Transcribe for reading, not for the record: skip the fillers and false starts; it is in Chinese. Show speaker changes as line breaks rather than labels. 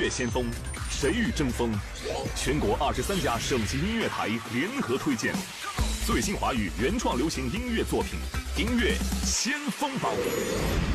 乐先锋，谁与争锋？全国23家省级音乐台联合推荐最新华语原创流行音乐作品，音乐先锋榜。